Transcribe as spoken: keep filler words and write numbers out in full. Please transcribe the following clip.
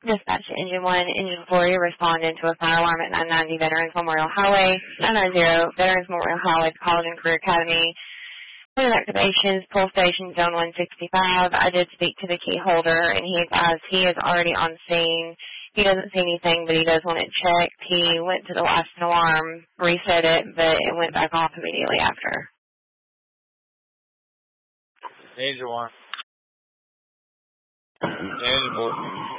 Dispatch to Engine one, Engine four, you're responding to a fire alarm at nine ninety Veterans Memorial Highway, nine ninety Veterans Memorial Highway, College and Career Academy. Point of activations, pull station, zone one sixty-five. I did speak to the key holder, and he advised he is already on scene. He doesn't see anything, but he does want it checked. He went to the last alarm, reset it, but it went back off immediately after. Angel one. Angel four.